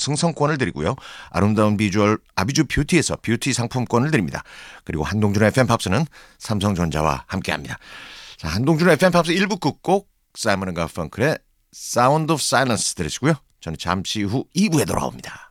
승선권을 드리고요. 아름다운 비주얼 아비주 뷰티에서 뷰티 상품권을 드립니다. 그리고 한동준의 FM팝스는 삼성전자와 함께합니다. 자, 한동준의 FM팝스 1부 끝곡 사이먼 앤 가펑클의 사운드 오브 사일런스 들으시고요. 저는 잠시 후 2부에 돌아옵니다.